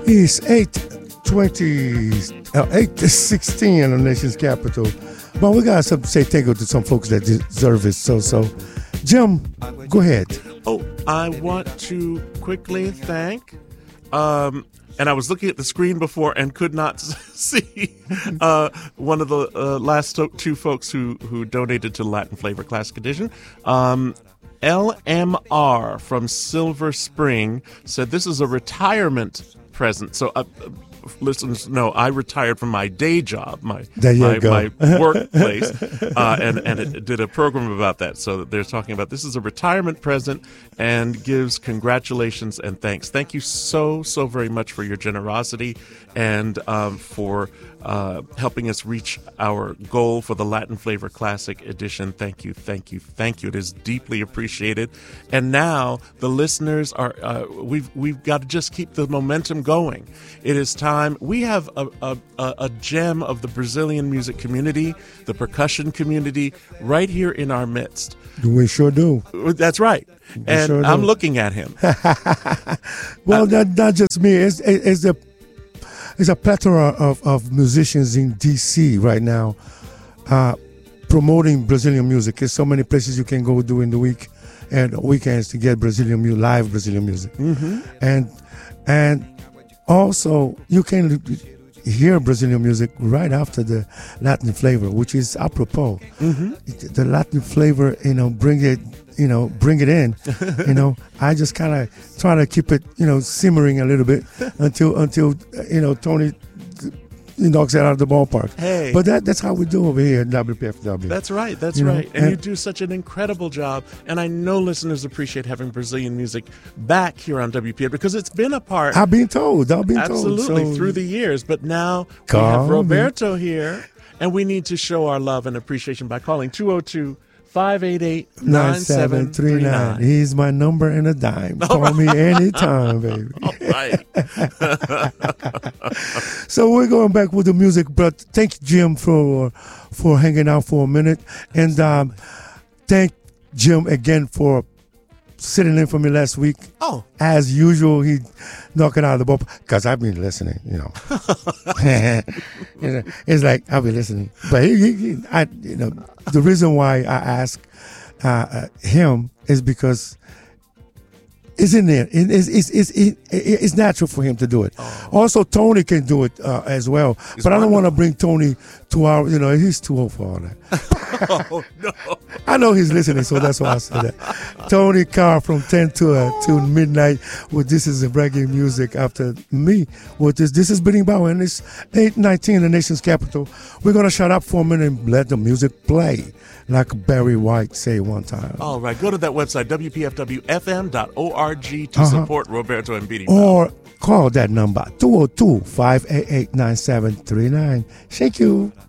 It's 8:16 in the nation's capital. But we got something to say thank you to some folks that deserve it. So, Jim, go ahead. Oh, I want to quickly thank, and I was looking at the screen before and could not see one of the last two folks who donated to Latin Flavor Classic Edition. LMR from Silver Spring said this is a retirement present. So listeners know I retired from my day job, my workplace, and it did a program about that. So they're talking about this is a retirement present and gives congratulations and thanks. Thank you so very much for your generosity and for helping us reach our goal for the Latin Flavor Classic Edition. Thank you. It is deeply appreciated. And now the listeners are we've got to just keep the momentum going. It is time. We have a gem of the Brazilian music community, the percussion community, right here in our midst. We sure do. That's right. And sure I'm looking at him. Well, not just me. It's a plethora of musicians in D.C. right now promoting Brazilian music. There's so many places you can go during the week and weekends to get live Brazilian music. Mm-hmm. And also, you can hear Brazilian music right after the Latin flavor, which is apropos. Mm-hmm. The Latin flavor, bring it in. I just kind of try to keep it, simmering a little bit until Tony knocks it out of the ballpark. Hey. But that's how we do over here at WPFW. That's right. And you do such an incredible job. And I know listeners appreciate having Brazilian music back here on WPFW because it's been a part. I've been told. Absolutely, through the years. But now we have Roberto here, and we need to show our love and appreciation by calling 202-588-9739. He's my number and a dime. Call me anytime, baby. All right. So we're going back with the music, but thank Jim for hanging out for a minute. And thank Jim again for sitting in for me last week. Oh. As usual, he knocked it out of the ball because I've been listening, It's like I've been listening. But the reason why I ask him is because it's in there. It's natural for him to do it. Oh. Also, Tony can do it as well. But I don't want to bring Tony to our, he's too old for all that. Oh, no. I know he's listening, so that's why I said that. Tony Carr from 10 to midnight with This Is the Reggae Music after me. With this is Benny Bauer, and it's 8:19 in the nation's capital. We're going to shut up for a minute and let the music play, like Barry White say one time. All right, go to that website, wpfwfm.org, to support Roberto and Benny Bauer. Or call that number, 202-588-9739. Thank you.